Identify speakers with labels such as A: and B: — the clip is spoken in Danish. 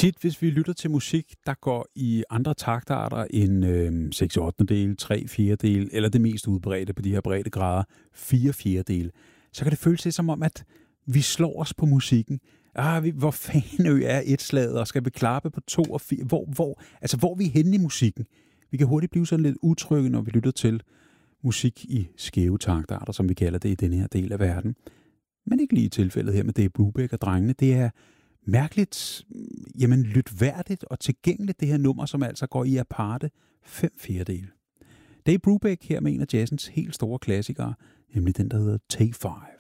A: Tit, hvis vi lytter til musik, der går i andre taktarter end 6/8, 3/4, eller det mest udbredte på de her breddegrader, 4/4, så kan det føles lidt som om, at vi slår os på musikken. Hvor fanden er et slaget, og skal vi klappe på 2 og 4? Hvor er vi henne i musikken? Vi kan hurtigt blive sådan lidt utrygge, når vi lytter til musik i skæve taktarter, som vi kalder det i denne her del af verden. Men ikke lige i tilfældet her med Dave Brubeck og drengene. Det er mærkeligt, lytværdigt og tilgængeligt, det her nummer, som altså går i aparte 5/4. Dave Brubeck her med en af jazzens helt store klassikere, nemlig den, der hedder Take 5.